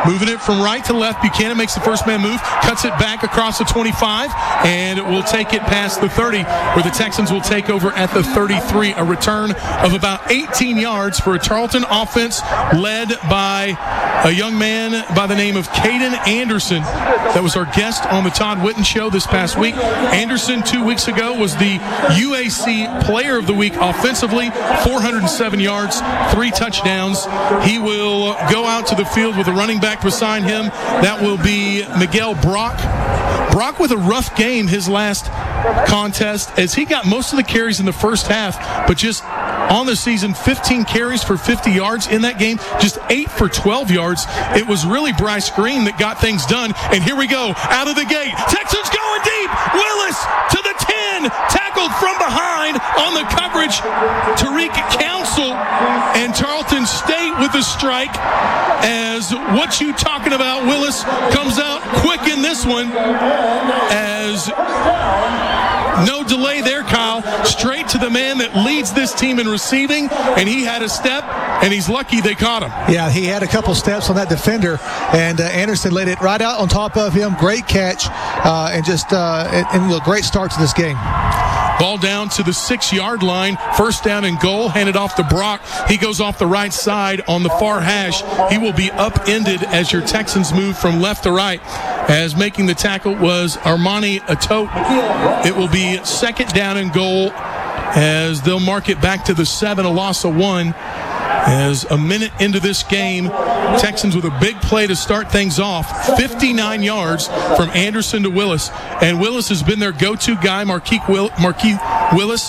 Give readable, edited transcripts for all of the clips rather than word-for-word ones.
moving it from right to left. Buchanan makes the first man move, cuts it back across the 25, and it will take it past the 30, where the Texans will take over at the 33. A return of about 18 yards for a Tarleton offense led by a young man by the name of Caden Anderson. That was our guest on the Todd Whitten Show this past week. Anderson 2 weeks ago was the UAC Player of the Week offensively, 407 yards, 3 touchdowns. He will go out to the field with a running back beside him. That will be Miguel Brock. Brock with a rough game his last contest, as he got most of the carries in the first half, but just on the season, 15 carries for 50 yards in that game, just 8 for 12 yards. It was really Bryce Green that got things done. And here we go, out of the gate. Texans going deep. Willis to the 10, tackled from behind on the coverage. Tariq Council and Tarleton State with the strike. As what you talking about, Willis comes out quick in this one. As no delay there, Kyle. Straight to the man that leads this team in receiving, and he had a step, and he's lucky they caught him. Yeah, he had a couple steps on that defender, and Anderson laid it right out on top of him. Great catch, and just a great start to this game. Ball down to the 6-yard line. First down and goal. Handed off to Brock. He goes off the right side on the far hash. He will be upended as your Texans move from left to right. As making the tackle was Armani Atot. It will be second down and goal as they'll mark it back to the 7, a loss of 1. As a minute into this game, Texans with a big play to start things off. 59 yards from Anderson to Willis. And Willis has been their go-to guy, Marquise Willis.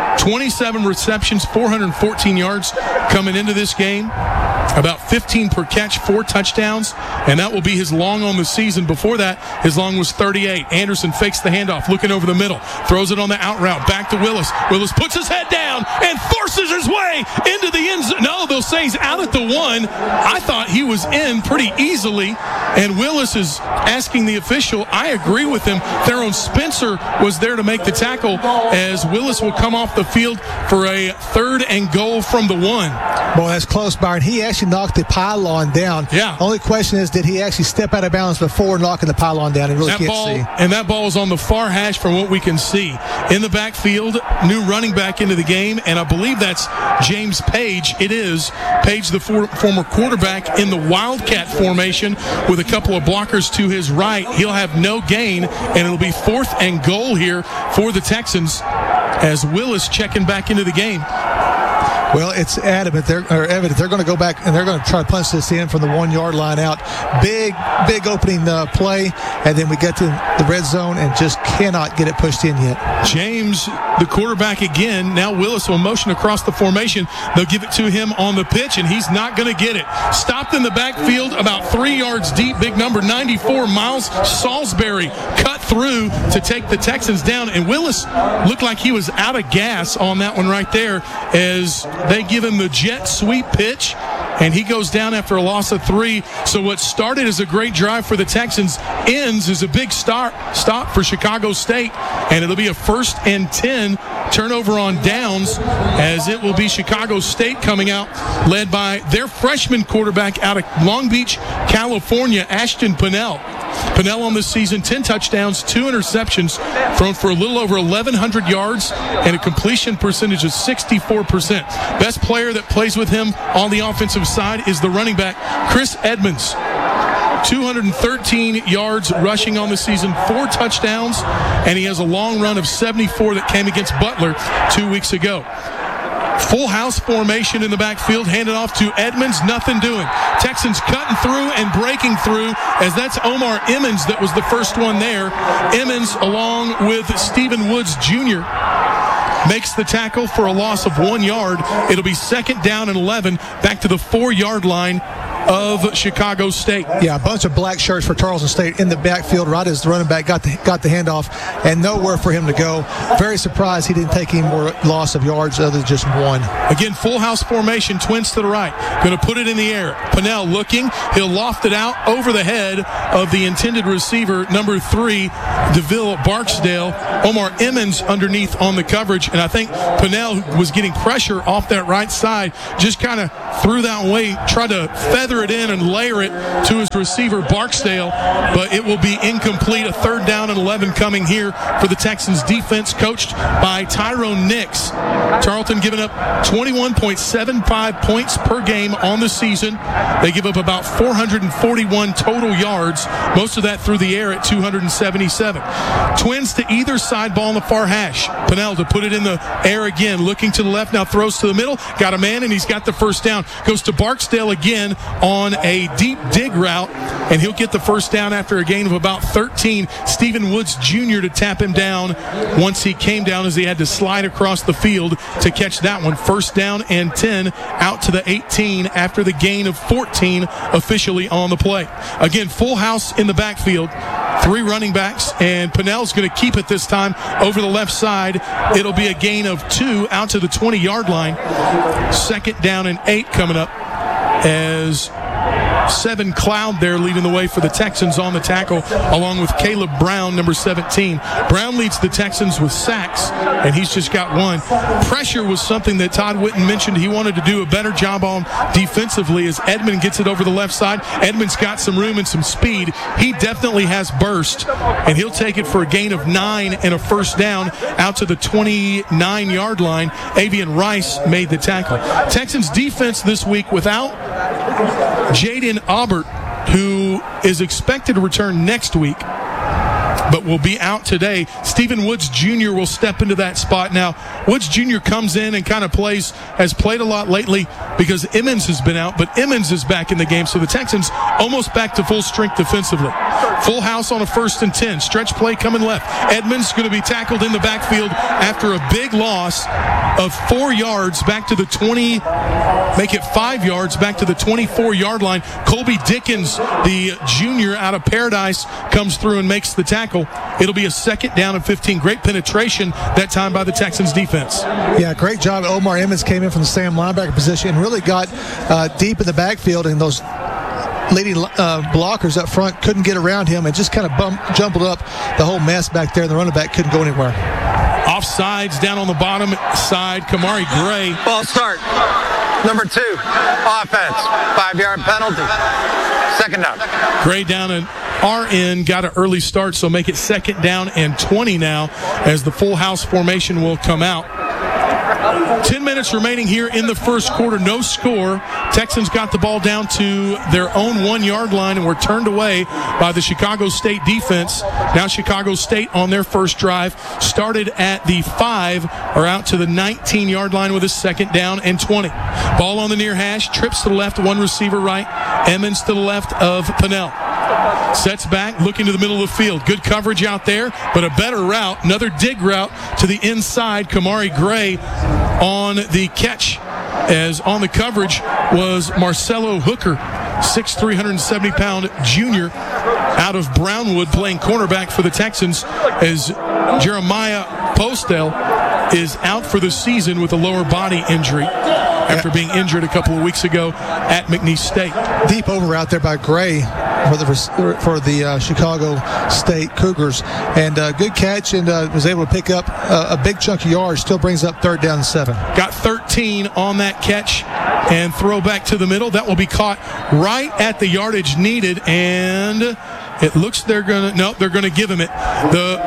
27 receptions, 414 yards coming into this game. About 15 per catch, 4 touchdowns, and that will be his long on the season. Before that, his long was 38. Anderson fakes the handoff, looking over the middle, throws it on the out route, back to Willis. Willis puts his head down and forces his way into the end zone. No, they'll say he's out at the 1. I thought he was in pretty easily, and Willis is asking the official. I agree with him. Theron Spencer was there to make the tackle, as Willis will come off the field for a 3rd and goal from the 1. Boy, that's close, Byron. He actually knocked the pylon down. Yeah. Only question is, did he actually step out of bounds before knocking the pylon down? He really can't see. And that ball is on the far hash from what we can see. In the backfield, new running back into the game, and I believe that's James Page. It is Page, the former quarterback in the Wildcat formation, with a couple of blockers to his right. He'll have no gain, and it'll be 4th and goal here for the Texans as Willis checking back into the game. Well, it's evident they're going to go back and they're going to try to punch this in from the 1-yard line out. Big opening play, and then we get to the red zone and just cannot get it pushed in yet. James, the quarterback again. Now Willis will motion across the formation. They'll give it to him on the pitch, and he's not going to get it. Stopped in the backfield about 3 yards deep. Big number 94, Miles Salisbury, cut through to take the Texans down, and Willis looked like he was out of gas on that one right there, as they give him the jet sweep pitch, and he goes down after a loss of 3. So what started as a great drive for the Texans ends as a big stop for Chicago State, and it'll be a 1st and 10 turnover on downs, as it will be Chicago State coming out, led by their freshman quarterback out of Long Beach, California, Ashton Pinnell. Pinnell on this season, 10 touchdowns, 2 interceptions, thrown for a little over 1,100 yards, and a completion percentage of 64%. Best player that plays with him on the offensive side is the running back, Chris Edmonds. 213 yards rushing on the season, 4 touchdowns, and he has a long run of 74 that came against Butler 2 weeks ago. Full house formation in the backfield, handed off to Edmonds, nothing doing. Texans cutting through and breaking through, as that's Omar Emmons that was the first one there. Emmons, along with Stephen Woods Jr., makes the tackle for a loss of 1 yard. It'll be 2nd down and 11, back to the 4-yard line of Chicago State. Yeah, a bunch of black shirts for Tarleton State in the backfield right as the running back got the handoff, and nowhere for him to go. Very surprised he didn't take any more loss of yards other than just 1. Again, full house formation, twins to the right. Going to put it in the air. Pinnell looking. He'll loft it out over the head of the intended receiver, number 3, DeVille Barksdale. Omar Emmons underneath on the coverage, and I think Pinnell was getting pressure off that right side, just kind of threw that way, tried to feather it in and layer it to his receiver, Barksdale, but it will be incomplete. A 3rd down and 11 coming here for the Texans defense, coached by Tyrone Nix. Tarleton giving up 21.75 points per game on the season. They give up about 441 total yards, most of that through the air at 277. Twins to either side, ball in the far hash. Pennell to put it in the air again, looking to the left, now throws to the middle, got a man, and he's got the first down. Goes to Barksdale again on a deep dig route, and he'll get the first down after a gain of about 13. Stephen Woods Jr. to tap him down once he came down, as he had to slide across the field to catch that one. 1st down and 10 out to the 18 after the gain of 14 officially on the play. Again, full house in the backfield. 3 running backs, and Pennell's going to keep it this time over the left side. It'll be a gain of 2 out to the 20-yard line. 2nd down and 8 coming up as Seven Cloud there leading the way for the Texans on the tackle, along with Caleb Brown, number 17. Brown leads the Texans with sacks, and he's just got 1. Pressure was something that Todd Whitten mentioned he wanted to do a better job on defensively, as Edmond gets it over the left side. Edmond's got some room and some speed. He definitely has burst, and he'll take it for a gain of 9 and a 1st down out to the 29-yard line. Avian Rice made the tackle. Texans defense this week without Jaden Aubert, who is expected to return next week, but will be out today. Stephen Woods Jr. will step into that spot. Now, Woods Jr. comes in and kind of has played a lot lately because Emmons has been out, but Emmons is back in the game, so the Texans almost back to full strength defensively. Full house on a 1st and 10. Stretch play coming left. Edmonds going to be tackled in the backfield after a big loss of 4 yards back to the 20, make it 5 yards back to the 24-yard line. Colby Dickens, the junior out of Paradise, comes through and makes the tackle. It'll be a 2nd down and 15. Great penetration that time by the Texans defense. Yeah, great job. Omar Emmons came in from the Sam linebacker position and really got deep in the backfield, and those leading blockers up front couldn't get around him and just kind of jumbled up the whole mess back there. The running back couldn't go anywhere. Offsides down on the bottom side. Kamari Gray. Ball start. Number 2, offense. 5-yard penalty. 2nd down. Gray down and RN got an early start, so make it 2nd down and 20 now as the full house formation will come out. 10 minutes remaining here in the first quarter. No score. Texans got the ball down to their own 1-yard line and were turned away by the Chicago State defense. Now Chicago State on their first drive started at the 5 or out to the 19-yard line with a 2nd down and 20. Ball on the near hash. Trips to the left, 1 receiver right. Emmons to the left of Pennell. Sets back, looking to the middle of the field. Good coverage out there, but a better route. Another dig route to the inside. Kamari Gray on the catch, as on the coverage was Marcelo Hooker, 6'3", 370-pound junior out of Brownwood, playing cornerback for the Texans, as Jeremiah Postel is out for the season with a lower body injury after being injured a couple of weeks ago at McNeese State. Deep over out there by Gray for the Chicago State Cougars, and good catch, and was able to pick up a big chunk of yards. Still brings up 3rd down and 7. Got 13 on that catch and throw back to the middle. That will be caught right at the yardage needed, and it looks they're going to give him it. The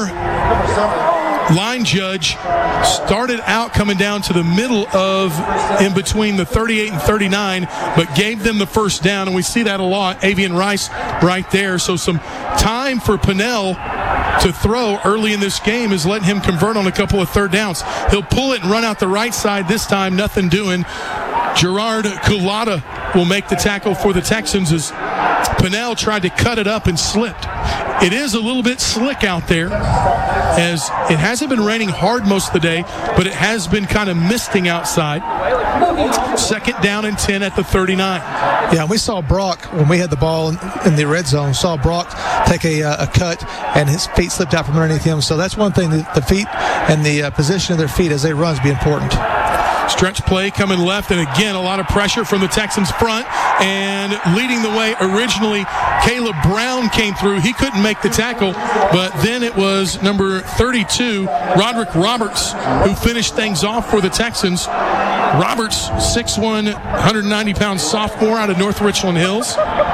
far line judge started out coming down to the middle of in between the 38 and 39, but gave them the first down, and we see that a lot. Avian Rice right there. So some time for Pennell to throw early in this game is letting him convert on a couple of 3rd downs. He'll pull it and run out the right side this time, nothing doing. Gerard Culata will make the tackle for the Texans as Pennell tried to cut it up and slipped. It is a little bit slick out there, as it hasn't been raining hard most of the day, but it has been kind of misting outside. 2nd down and 10 at the 39. Yeah, we saw Brock, when we had the ball in the red zone, saw Brock take a cut, and his feet slipped out from underneath him. So that's one thing, the feet and the position of their feet as they run is be important. Stretch play coming left, and again, a lot of pressure from the Texans front, and leading the way originally, Caleb Brown came through. He couldn't make the tackle, but then it was number 32, Roderick Roberts, who finished things off for the Texans. Roberts, 6'1", 190-pound sophomore out of North Richland Hills.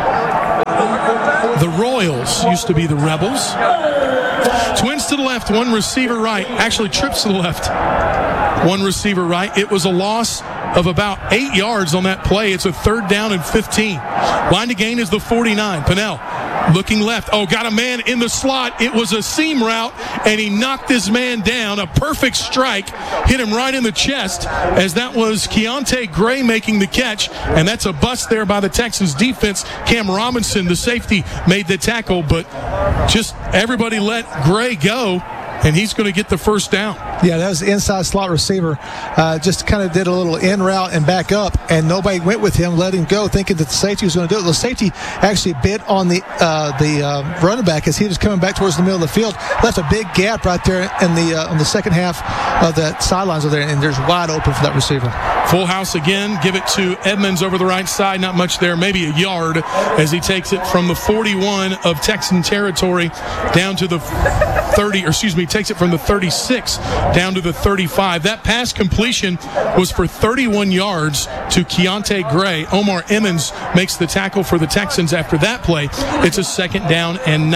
The Royals used to be the Rebels. Twins to the left, one receiver right. Actually, trips to the left, one receiver right. It was a loss of about 8 yards on that play. It's a 3rd down and 15. Line to gain is the 49. Pennell looking left. Oh, got a man in the slot. It was a seam route, and he knocked his man down. A perfect strike. Hit him right in the chest, as that was Keontae Gray making the catch, and that's a bust there by the Texans defense. Cam Robinson, the safety, made the tackle, but just everybody let Gray go, and he's going to get the first down. Yeah, that was the inside slot receiver. Just kind of did a little in route and back up, and nobody went with him, let him go, thinking that the safety was going to do it. The safety actually bit on the running back as he was coming back towards the middle of the field. Left a big gap right there in the on the second half of the sidelines over there, and there's wide open for that receiver. Full house again. Give it to Edmonds over the right side. Not much there, maybe a yard, as he takes it from the 41 of Texan territory down to the 30, or excuse me, takes it from the 36 down to the 35. That pass completion was for 31 yards to Keontae Gray. Omar Emmons makes the tackle for the Texans after that play. It's a 2nd down and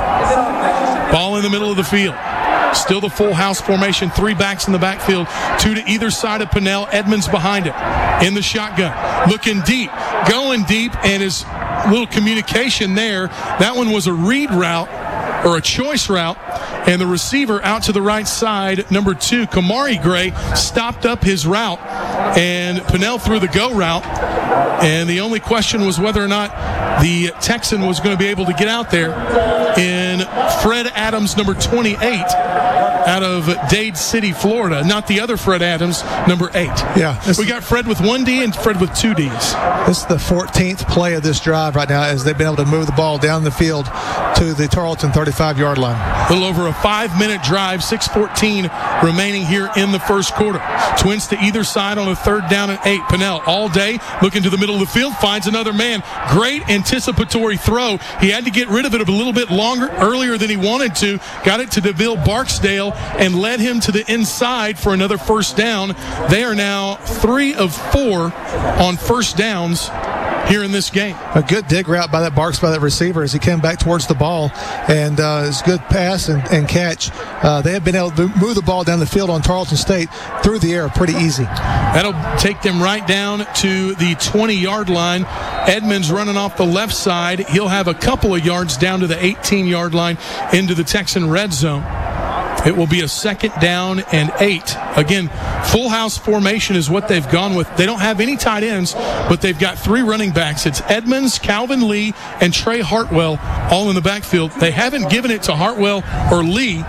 9. Ball in the middle of the field. Still the full house formation, 3 backs in the backfield, 2 to either side of Pennell. Edmonds behind it in the shotgun, looking deep, going deep, and his little communication there. That one was a read route, or a choice route, and the receiver out to the right side, number 2, Kamari Gray, stopped up his route, and Pennell threw the go route, and the only question was whether or not the Texan was going to be able to get out there in Fred Adams, number 28, out of Dade City, Florida. Not the other Fred Adams, number 8. Yeah. We got Fred with 1 D and Fred with 2 Ds. This is the 14th play of this drive right now, as they've been able to move the ball down the field to the Tarleton 35-yard line. A little over a 5-minute drive, 6:14 remaining here in the first quarter. Twins to either side on a 3rd down and 8. Pennell all day looking to the middle of the field, finds another man. Great anticipatory throw. He had to get rid of it a little bit earlier than he wanted to. Got it to DeVille Barksdale and led him to the inside for another first down. They are now 3 of 4 on first downs here in this game. A good dig route by that Barks, by that receiver, as he came back towards the ball, and it's a good pass and catch. They have been able to move the ball down the field on Tarleton State through the air pretty easy. That'll take them right down to the 20-yard line. Edmonds running off the left side. He'll have a couple of yards down to the 18-yard line into the Texan red zone. It will be a 2nd down and 8. Again, full house formation is what they've gone with. They don't have any tight ends, but they've got 3 running backs. It's Edmonds, Calvin Lee, and Trey Hartwell all in the backfield. They haven't given it to Hartwell or Lee,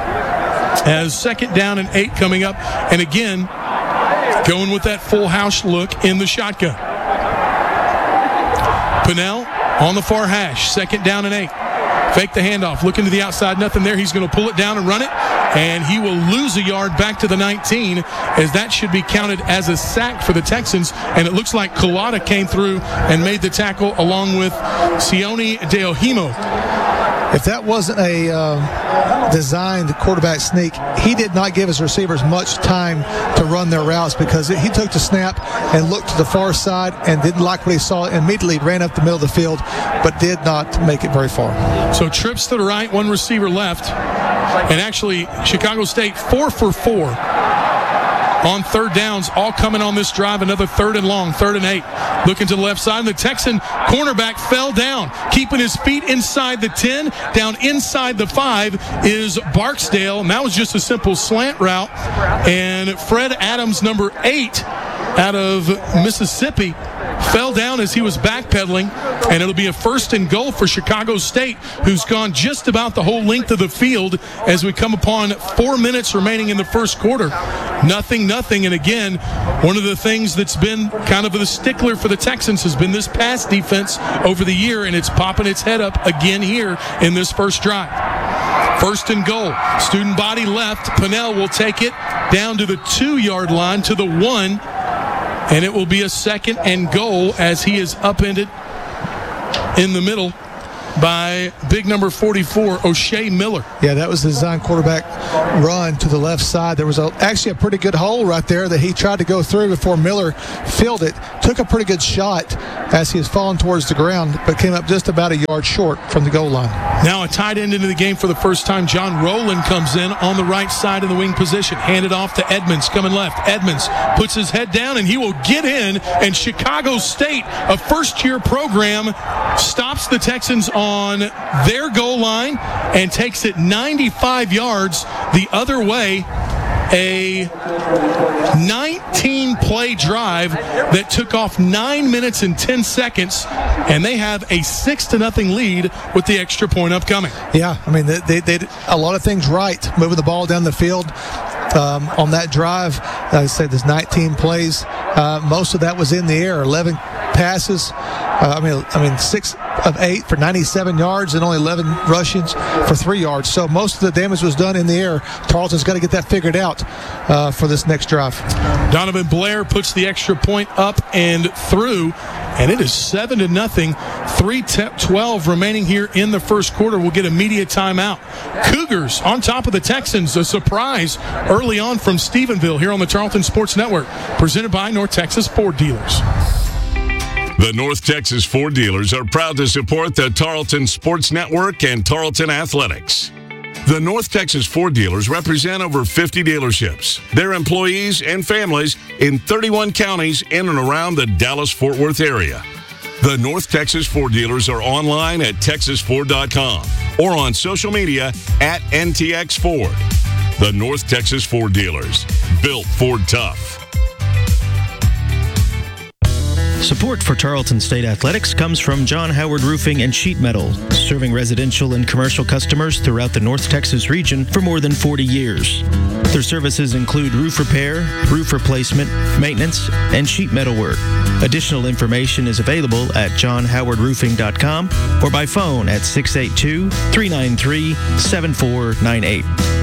as 2nd down and 8 coming up. And again, going with that full house look in the shotgun. Pennell on the far hash, 2nd down and 8. Fake the handoff, looking to the outside, nothing there. He's going to pull it down and run it, and he will lose a yard back to the 19, as that should be counted as a sack for the Texans. And it looks like Culotta came through and made the tackle along with Sione Deohimo. If that wasn't a designed quarterback sneak, he did not give his receivers much time to run their routes, because he took the snap and looked to the far side and didn't like what he saw, immediately ran up the middle of the field, but did not make it very far. So trips to the right, 1 receiver left, and actually Chicago State 4 for 4 on 3rd downs, all coming on this drive. Another 3rd and long, 3rd and 8. Looking to the left side, and the Texan cornerback fell down, keeping his feet inside the 10. Down inside the 5 is Barksdale, and that was just a simple slant route. And Fred Adams, number 8, out of Mississippi, fell down as he was backpedaling, and it'll be a 1st and goal for Chicago State, who's gone just about the whole length of the field as we come upon 4 minutes remaining in the first quarter. Nothing. And again, one of the things that's been kind of the stickler for the Texans has been this pass defense over the year, and it's popping its head up again here in this first drive. 1st and goal. Student body left. Pennell will take it down to the 2-yard line, to the 1. And it will be a 2nd and goal, as he is upended in the middle by big number 44, O'Shea Miller. Yeah, that was the design quarterback run to the left side. There was actually a pretty good hole right there that he tried to go through before Miller filled it. Took a pretty good shot as he was falling towards the ground, but came up just about a yard short from the goal line. Now a tight end into the game for the first time. John Rowland comes in on the right side of the wing position. Handed off to Edmonds, coming left. Edmonds puts his head down, and he will get in. And Chicago State, a first-year program, stops the Texans on their goal line and takes it 95 yards the other way. A 19-play drive that took off 9 minutes and 10 seconds, and they have a 6-0 lead with the extra point upcoming. Yeah, I mean, they did a lot of things right, moving the ball down the field on that drive. I said there's 19 plays. Most of that was in the air, 11 passes. 6 of 8 for 97 yards and only 11 rushings for 3 yards. So most of the damage was done in the air. Tarleton's got to get that figured out for this next drive. Donovan Blair puts the extra point up and through, and it is 7-0. 3:12 remaining here in the first quarter. We'll get a media timeout. Cougars on top of the Texans. A surprise early on from Stephenville here on the Tarleton Sports Network, presented by North Texas Ford Dealers. The North Texas Ford Dealers are proud to support the Tarleton Sports Network and Tarleton Athletics. The North Texas Ford Dealers represent over 50 dealerships, their employees and families in 31 counties in and around the Dallas-Fort Worth area. The North Texas Ford Dealers are online at texasford.com or on social media at NTX Ford. The North Texas Ford Dealers, built Ford tough. Support for Tarleton State Athletics comes from John Howard Roofing and Sheet Metal, serving residential and commercial customers throughout the North Texas region for more than 40 years. Their services include roof repair, roof replacement, maintenance, and sheet metal work. Additional information is available at johnhowardroofing.com or by phone at 682-393-7498.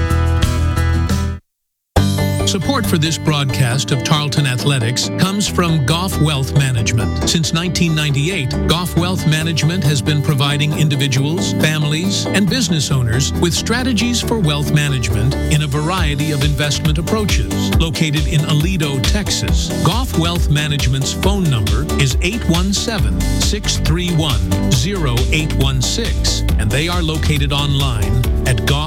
Support for this broadcast of Tarleton Athletics comes from Goff Wealth Management. Since 1998, Goff Wealth Management has been providing individuals, families, and business owners with strategies for wealth management in a variety of investment approaches. Located in Aledo, Texas, Goff Wealth Management's phone number is 817-631-0816, and they are located online at Goff